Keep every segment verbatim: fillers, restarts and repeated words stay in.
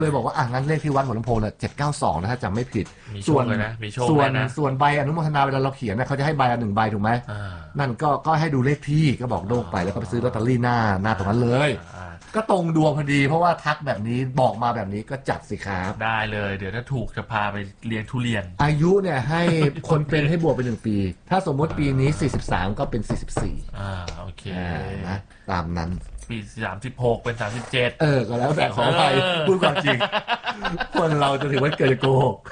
เลยบอกว่าอ่ะงั้นเลขที่วัดหัวลำโพงเนี่ยเจ็ดเก้าสองนะถ้าจำไม่ผิดส่วนส่วนส่วนใบอนุโมทนาเวลาเราเขียนเนี่ยเขาจะให้ใบละหนึ่งใบถูกไหมนั่นก็ก็ให้ดูเลขที่ก็บอกโดกไปแล้วก็ไปซื้อลอตเตอรี่หน้าหน้าตรงนั้นเลยก็ตรงดวงพอดีเพราะว่าทักแบบนี้บอกมาแบบนี้ก็จัดสิครับได้เลยเดี๋ยวถ้าถูกจะพาไปเลี้ยงทุเรียนอายุเนี่ยให้คนเป็นให้บวกไปหนึ่งปีถ้าสมมติปีนี้สี่สิบสามก็เป็นสี่สิบสี่อ่าโอเคนะตามนั้นปีสามสิบหกเป็นสามสิบเจ็ดเออก็แล้วแต่ขอไปพูดความจริงคนเราจะถือว่าเกิดโกหก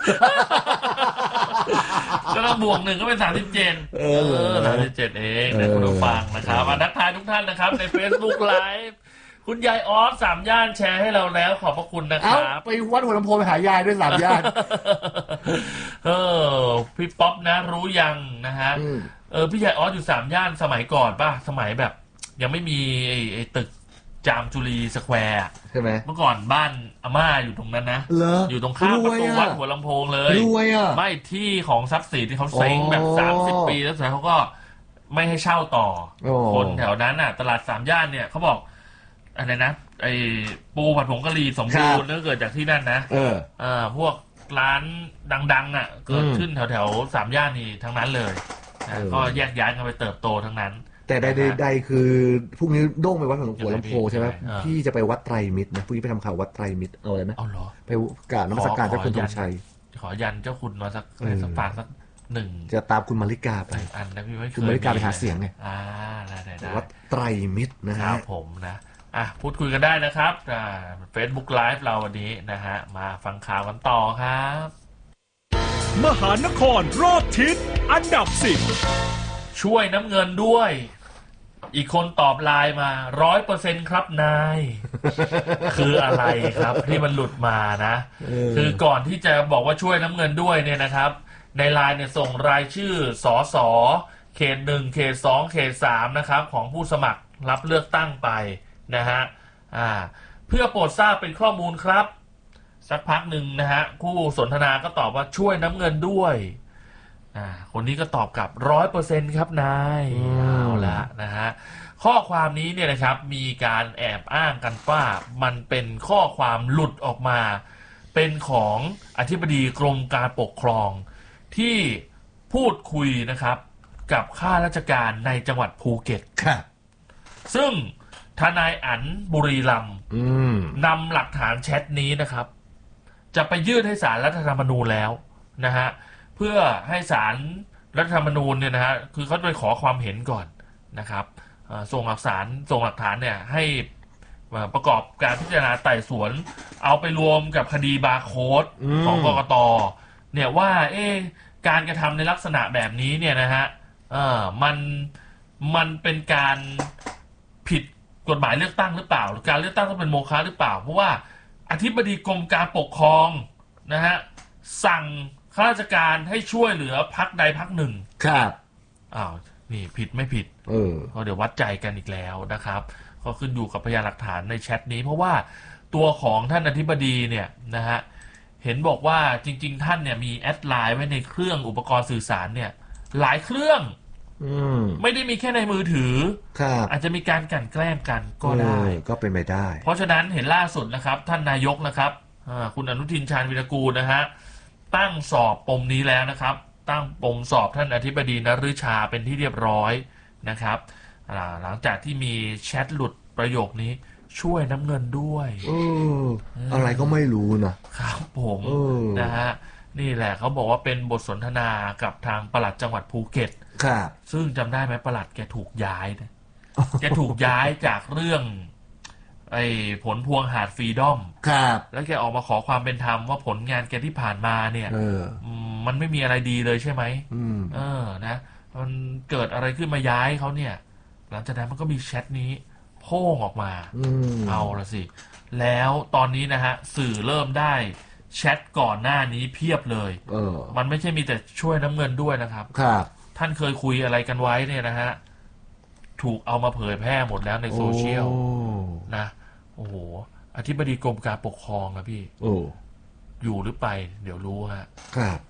ก็ต้องบวกหนึ่งก็เป็นสามสิบเจ็ดเออสามสิบเจ็ดเองนะคุณผู้ฟังนะครับทักทายทุกท่านนะครับใน Facebook Live คุณยายออฟสามย่านแชร์ให้เราแล้วขอบพระคุณนะครับไปวัดหัวลำโพงไปหายายด้วยสามย่านเออพี่ป๊อปนะรู้ยังนะฮะเออพี่ยายออฟอยู่สามย่านสมัยก่อนป่ะสมัยแบบยังไม่มีไอ้ตึกจามจุรีสแควร์ใช่ไหมเมื่อก่อนบ้านอาม่าอยู่ตรงนั้นนะอยู่ตรงข้ามประตูวัดหัวลำโพงเลยรวยอ่ะไม่ที่ของทรัพย์สินที่เขาเซ้งแบบสามสิบปีแล้วสุดท้ายเขาก็ไม่ให้เช่าต่อคนแถวนั้นอ่ะตลาดสามย่านเนี่ยเขาบอกอะไรนะไอ้ปูผัดผงกะหรี่สมบูรณ์เกิดจากที่นั่นนะเออเออพวกร้านดังๆอ่ะเกิดขึ้นแถวแถวสามย่านนี่ทั้งนั้นเลยก็แยกย้ายกันไปเติบโตทั้งนั้นแต่ใดๆคือพรุ่งนี้โด่งไปวัดหัวลำโพงใช่ไหมพี่จะไปวัดไตรมิตรนะพรุ่งนี้ไปทำข่าววัดไตรมิตรเอาอะไรไหมเอาเหรอไปกราบนมัสการเจ้าคุณธงชัยขอยันเจ้าคุณมาสักสักฝากสักหนึ่งจะตามคุณมาริกาไปอันนะพี่ไม่เคยคุณมาริกาไปหาเสียงไงอ่าได้ได้วัดไตรมิตรนะครับผมนะอ่ะพูดคุยกันได้นะครับอ่า Facebook Live เราวันนี้นะฮะมาฟังข่าวกันต่อครับมหานครรอบทิศอันดับสิบช่วยน้ำเงินด้วยอีกคนตอบไลน์มาร้อยเปอร์เซ็นต์ครับนายคืออะไรครับที่มันหลุดมานะคือก่อนที่จะบอกว่าช่วยน้ำเงินด้วยเนี่ยนะครับในไลน์เนี่ยส่งรายชื่อสสเขตหนึ่งเขตสองเขตสามนะครับของผู้สมัครรับเลือกตั้งไปนะฮะอ่าเพื่อโปรดทราบเป็นข้อมูลครับสักพักหนึ่งนะฮะผู้สนทนาก็ตอบว่าช่วยน้ำเงินด้วยอ่าคนนี้ก็ตอบกลับร้อยเปอร์เซ็นต์ครับนายเอาละนะฮะข้อความนี้เนี่ยนะครับมีการแอบอ้างกันว่ามันเป็นข้อความหลุดออกมาเป็นของอธิบดีกรมการปกครองที่พูดคุยนะครับกับข้าราชการในจังหวัดภูเก็ตครับซึ่งทนายอั๋นบุรีรัมย์นำหลักฐานแชทนี้นะครับจะไปยื่นให้ศาลรัฐธรรมนูญแล้วนะฮะเพื่อให้ศาลรัฐธรรมนูญเนี่ยนะฮะคือเขาไปขอความเห็นก่อนนะครับส่งหลักฐานส่งหลักฐานเนี่ยให้ประกอบการพิจารณาไต่สวนเอาไปรวมกับคดีบาร์โค้ดของกกต.เนี่ยว่าเอ๊ะการกระทำในลักษณะแบบนี้เนี่ยนะฮะเออมันมันเป็นการผิดกฎหมายเลือกตั้งหรือเปล่าหรือการเลือกตั้งต้องเป็นโมฆะหรือเปล่าเพราะว่าอธิบดีกรมการปกครองนะฮะสั่งข้าราชการให้ช่วยเหลือพรรคใดพรรคหนึ่งครับอ้าวนี่ผิดไม่ผิดเออเดี๋ยววัดใจกันอีกแล้วนะครับก็ขึ้นอยู่กับพยานหลักฐานในแชทนี้เพราะว่าตัวของท่านอธิบดีเนี่ยนะฮะเห็นบอกว่าจริงๆท่านเนี่ยมีแอดไลน์ไว้ในเครื่องอุปกรณ์สื่อสารเนี่ยหลายเครื่องไม่ได้มีแค่ในมือถืออาจจะมีการกลั่นแกล้งกันก็ได้ก็เป็นไปได้เพราะฉะนั้นเห็นล่าสุดนะครับท่านนายกนะครับคุณอนุทินชาญวีรกูลนะฮะตั้งสอบปมนี้แล้วนะครับตั้งปมสอบท่านอธิบดีนฤชาเป็นที่เรียบร้อยนะครับหลังจากที่มีแชทหลุดประโยคนี้ช่วยน้ำเงินด้วยเอออะไรก็ไม่รู้นะครับผมนะฮะนี่แหละเขาบอกว่าเป็นบทสนทนากับทางปลัดจังหวัดภูเก็ตครับซึ่งจำได้ไหมปลัดแกถูกย้ายนะแกถูกย้ายจากเรื่องไอ้ผลพวงหาดฟรีดอมครับแล้วแกออกมาขอความเป็นธรรมว่าผลงานแกที่ผ่านมาเนี่ยมันไม่มีอะไรดีเลยใช่ไหมเออนะมันเกิดอะไรขึ้นมาย้ายเขาเนี่ยหลังจากนั้นมันก็มีแชทนี้โพ่งออกมาเอาละสิแล้วตอนนี้นะฮะสื่อเริ่มได้แชทก่อนหน้านี้เพียบเลยเออมันไม่ใช่มีแต่ช่วยน้ำเงินด้วยนะครับครับท่านเคยคุยอะไรกันไว้เนี่ยนะฮะถูกเอามาเผยแพร่หมดแล้วในโซเชียลนะโอ้โหอธิบดีกรมการปกครองอะพี่โอ้อยู่หรือไปเดี๋ยวรู้ฮะครับ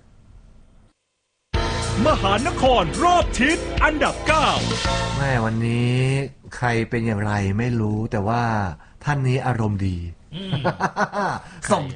มหานครรอบทิศอันดับเก้าแม่วันนี้ใครเป็นอย่างไรไม่รู้แต่ว่าท่านนี้อารมณ์ดีส่ง